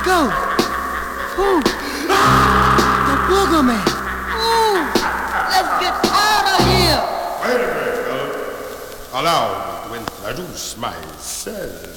go. Ooh. The booger man. Ooh. Let's get out of here. Wait a minute, fellas. Allow me to introduce myself.